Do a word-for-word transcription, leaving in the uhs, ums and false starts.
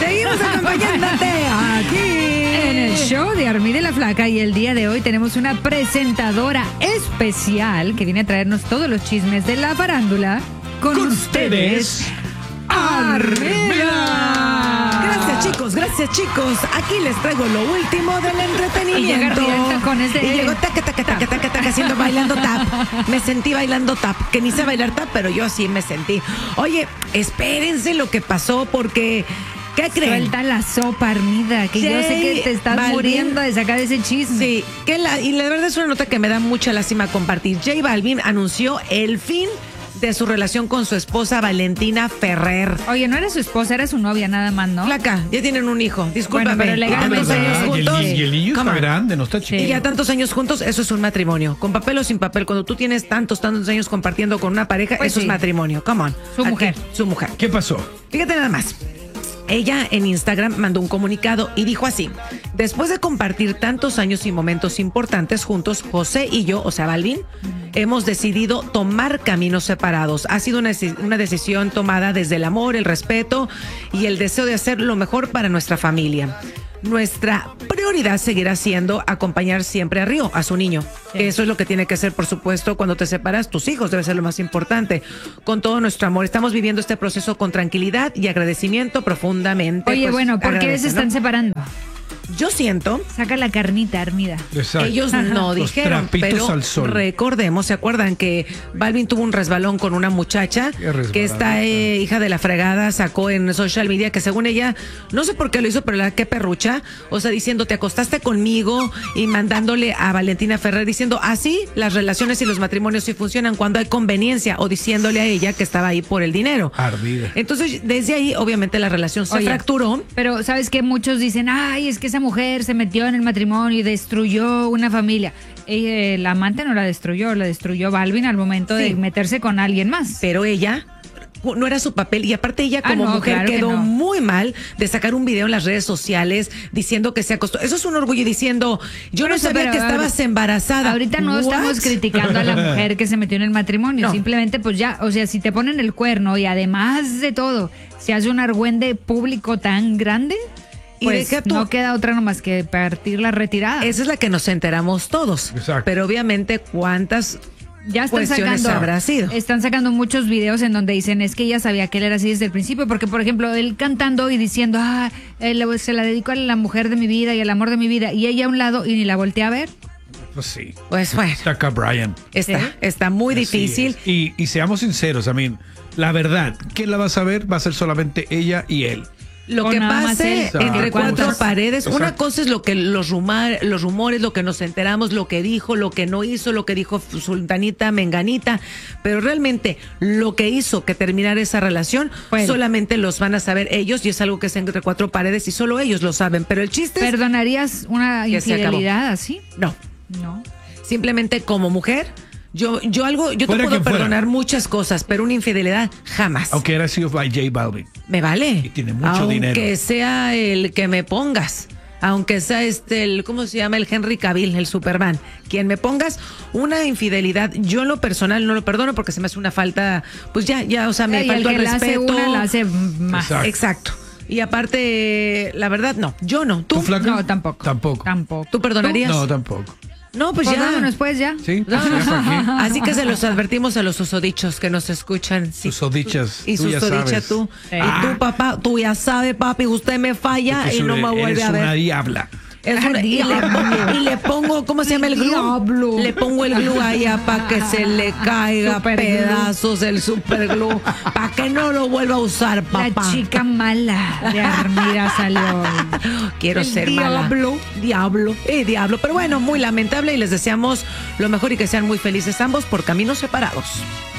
Seguimos acompañándote aquí en el show de Armida y la Flaca, y el día de hoy tenemos una presentadora especial que viene a traernos todos los chismes de la farándula con, con ustedes, ustedes Armida. Gracias, chicos, gracias, chicos. Aquí les traigo lo último del entretenimiento. Y llega Armida en tacones de... Y llegó taca, taca, taca, taca, taca, haciendo bailando tap. Me sentí bailando tap, que ni sé bailar tap, pero yo sí me sentí. Oye, espérense lo que pasó porque... ¿Qué creen? Suelta la sopa, Armida, que Jay yo sé que te estás Balvin, muriendo de sacar ese chisme. Sí, que la, y la verdad es una nota que me da mucha lástima compartir. J Balvin anunció el fin de su relación con su esposa Valentina Ferrer. Oye, no era su esposa, era su novia nada más, ¿no? Flaca, ya tienen un hijo, discúlpame. Bueno, pero legalmente- Tantos años y, el, juntos. y el niño Come está on. grande, no está chiquito. Y ya tantos años juntos, eso es un matrimonio. Con papel o sin papel, cuando tú tienes tantos, tantos años compartiendo con una pareja, Pues eso sí. es matrimonio. Come on. Su Aquí, mujer. Su mujer. ¿Qué pasó? Fíjate nada más. Ella en Instagram mandó un comunicado y dijo así: después de compartir tantos años y momentos importantes juntos, José y yo, o sea, Balvin, hemos decidido tomar caminos separados. Ha sido una, una decisión tomada desde el amor, el respeto y el deseo de hacer lo mejor para nuestra familia. Nuestra prioridad seguirá siendo acompañar siempre a Río, a su niño. Sí. Eso es lo que tiene que ser, por supuesto, cuando te separas, tus hijos debe ser lo más importante. Con todo nuestro amor, estamos viviendo este proceso con tranquilidad y agradecimiento profundamente. Oye, pues, bueno, ¿por qué agradece, se están ¿no? separando? Yo siento... Saca la carnita, Armida. Exacto. Ellos no Los dijeron, trapitos pero al sol. recordemos, ¿se acuerdan que Balvin tuvo un resbalón con una muchacha Qué resbalón, que esta eh, hija de la fregada sacó en social media que según ella, no sé por qué lo hizo, pero la que perrucha, o sea, diciendo te acostaste conmigo y mandándole a Valentina Ferrer diciendo así las relaciones y los matrimonios sí funcionan cuando hay conveniencia, o diciéndole a ella que estaba ahí por el dinero. Ardida. Entonces, desde ahí, obviamente, la relación se Oye, fracturó. Pero, ¿sabes qué? Muchos dicen, ay, es que esa mujer se metió en el matrimonio y destruyó una familia. Eh, la amante no la destruyó, la destruyó Balvin al momento Sí. de meterse con alguien más. Pero ella no era su papel, y aparte ella Ah, como no, mujer claro que quedó no. muy mal de sacar un video en las redes sociales diciendo que se acostó. Eso es un orgullo, y diciendo yo Por no eso, sabía pero, que a ver, estabas embarazada. Ahorita no What? estamos criticando a la mujer que se metió en el matrimonio, No. simplemente pues ya, o sea, si te ponen el cuerno y además de todo se hace un argüende público tan grande, Y pues deja tú- no queda otra nomás que partir la retirada. Esa es la que nos enteramos todos. Exacto. Pero obviamente cuántas Ya están cuestiones sacando, habrá sido. están sacando muchos videos en donde dicen es que ella sabía que él era así desde el principio, porque por ejemplo él cantando y diciendo ah, él se la dedico a la mujer de mi vida y al amor de mi vida, y ella a un lado y ni la voltea a ver. Pues sí. Pues bueno, Está acá Brian. está, ¿Sí? está muy Así difícil. es. Y, y seamos sinceros, I mean, la verdad, ¿quién la va a saber? Va a ser solamente ella y él. Lo O que nada más pase él. entre Exacto. cuatro paredes, una Exacto. cosa es lo que los, rumar, los rumores, lo que nos enteramos, lo que dijo, lo que no hizo, lo que dijo Sultanita, Menganita, pero realmente lo que hizo que terminara esa relación, Pues- solamente los van a saber ellos, y es algo que es entre cuatro paredes y solo ellos lo saben, pero el chiste es, ¿Perdonarías una Que se acabó. infidelidad así? no, No. simplemente como mujer, yo, yo algo, yo te Fuera puedo quien fuera. perdonar muchas cosas, pero una infidelidad jamás. Aunque era sido by J Balvin. Me vale. Y tiene mucho Aunque dinero. sea el que me pongas. Aunque sea este, el, ¿cómo se llama? El Henry Cavill, el Superman. Quien me pongas una infidelidad, yo en lo personal no lo perdono porque se me hace una falta, pues ya, ya, o sea, me y el faltó que el la hace respeto. una la hace más. Exacto. Exacto. Y aparte, la verdad, no. Yo no. ¿Tú? ¿Tú, Flaca? No, tampoco. Tampoco. Tampoco. ¿Tú perdonarías? No, tampoco. No, pues Pues ya. vámonos pues ya. Sí, No. pues ya, ¿para qué? Así que se los advertimos a los susodichos que nos escuchan. Sí. Susodichas, Y tú ya susodicha sabes. tú. Sí. Y tú, papá, tú ya sabes, papi, usted me falla Porque y no me eres vuelve a ver. una diabla. Es una- y, le, y le pongo, ¿cómo se llama el glue? Diablo. Le pongo el glue allá para que se le caiga Super glue. pedazos el super glue, para que no lo vuelva a usar, La papá. chica mala de Armida salió hoy. Quiero El ser mala. diablo. Diablo, eh, diablo. Pero bueno, muy lamentable, y les deseamos lo mejor y que sean muy felices ambos por caminos separados.